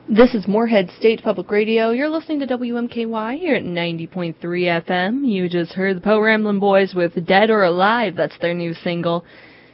This is Moorhead State Public Radio. You're listening to WMKY here at 90.3 FM. You just heard the Po Ramblin' Boys with Dead or Alive. That's their new single.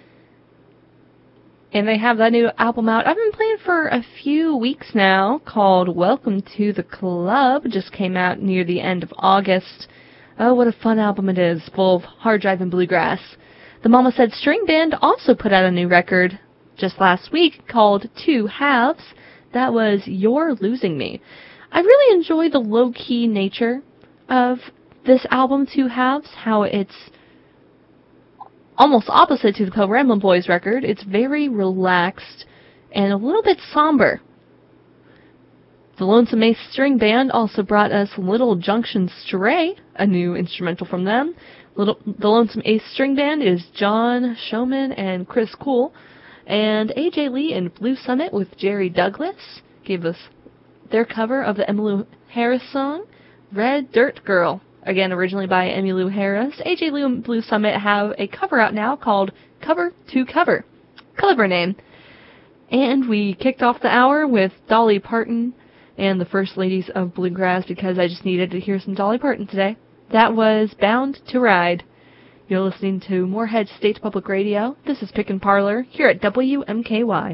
And they have that new album out. I've been playing for a few weeks now, called Welcome to the Club. Just came out near the end of August. Oh, what a fun album it is, full of hard drive and bluegrass. The Mama Said String Band also put out a new record just last week called Two Halves. That was You're Losing Me. I really enjoy the low-key nature of this album, Two Halves, how it's almost opposite to the Po Ramblin' Boys record. It's very relaxed and a little bit somber. The Lonesome Ace String Band also brought us Little Junction Stray, a new instrumental from them. The Lonesome Ace String Band is John Showman and Chris Cool. And A.J. Lee and Blue Summit with Jerry Douglas gave us their cover of the Emmylou Harris song, Red Dirt Girl. Again, originally by Emmylou Harris. A.J. Lee and Blue Summit have a cover out now called Cover to Cover. Clever name. And we kicked off the hour with Dolly Parton and the First Ladies of Bluegrass because I just needed to hear some Dolly Parton today. That was Bound to Ride. You're listening to Moorhead State Public Radio. This is Pick and Parlor here at WMKY.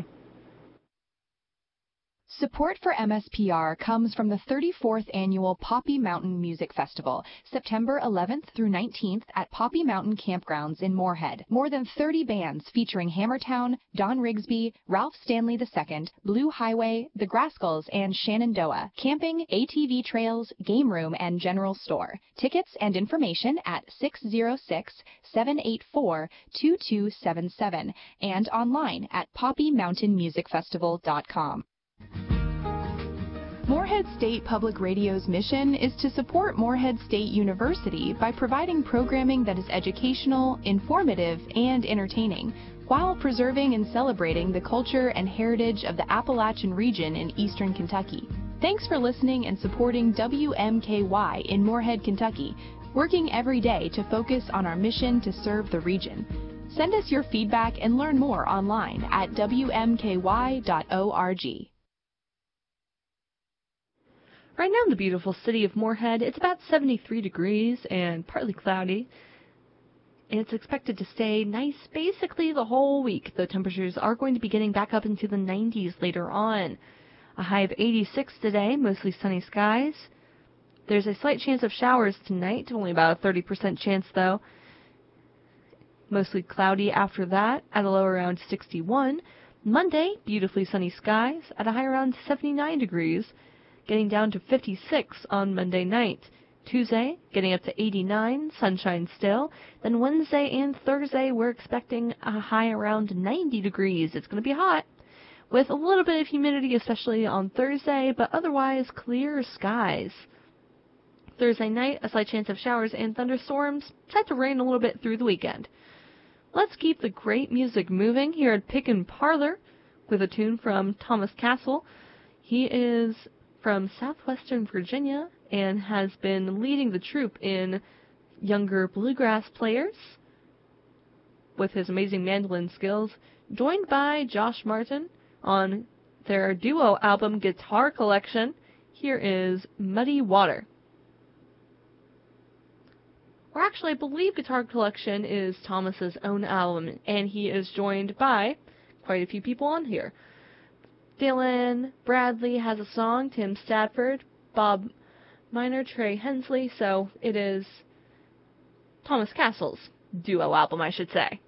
Support for MSPR comes from the 34th Annual Poppy Mountain Music Festival, September 11th through 19th at Poppy Mountain Campgrounds in Moorhead. More than 30 bands featuring Hammertown, Don Rigsby, Ralph Stanley II, Blue Highway, The Grascals, and Shenandoah. Camping, ATV trails, game room, and general store. Tickets and information at 606-784-2277 and online at poppymountainmusicfestival.com. Moorhead State Public Radio's mission is to support Moorhead State University by providing programming that is educational, informative, and entertaining, while preserving and celebrating the culture and heritage of the Appalachian region in eastern Kentucky. Thanks for listening and supporting WMKY in Moorhead, Kentucky, working every day to focus on our mission to serve the region. Send us your feedback and learn more online at wmky.org. Right now in the beautiful city of Moorhead, it's about 73 degrees and partly cloudy. And it's expected to stay nice basically the whole week. The temperatures are going to be getting back up into the 90s later on. A high of 86 today, mostly sunny skies. There's a slight chance of showers tonight, only about a 30% chance though. Mostly cloudy after that, at a low around 61. Monday, beautifully sunny skies, at a high around 79 degrees. Getting down to 56 on Monday night. Tuesday, getting up to 89, sunshine still. Then Wednesday and Thursday, we're expecting a high around 90 degrees. It's going to be hot, with a little bit of humidity, especially on Thursday, but otherwise clear skies. Thursday night, a slight chance of showers and thunderstorms. Set to rain a little bit through the weekend. Let's keep the great music moving here at Pick and Parlor with a tune from Thomas Castle. He is from southwestern Virginia and has been leading the troupe in younger bluegrass players with his amazing mandolin skills, joined by Josh Martin on their duo album Guitar Collection. Here is Muddy Water. Or actually, I believe Guitar Collection is Thomas's own album, and he is joined by quite a few people on here. Dylan Bradley has a song, Tim Stafford, Bob Miner, Trey Hensley, so it is Thomas Castle's duo album, I should say.